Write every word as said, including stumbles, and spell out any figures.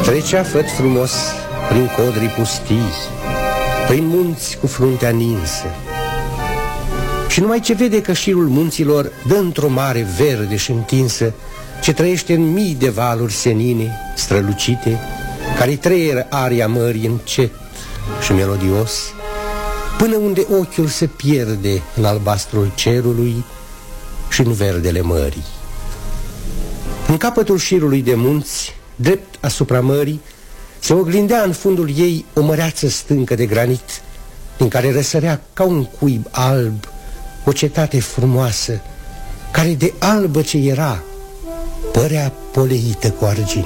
Trecea făt frumos prin codrii pustii, prin munți cu fruntea ninsă, și numai ce vede că șirul munților dă într-o mare verde și întinsă, ce trăiește în mii de valuri senine, strălucite, care-i trăieră aria mării încet și melodios, până unde ochiul se pierde în albastrul cerului și în verdele mării. În capătul șirului de munți, drept asupra mării, se oglindea în fundul ei o măreață stâncă de granit, din care răsărea ca un cuib alb o cetate frumoasă, care de albă ce era, părea poleită cu argint.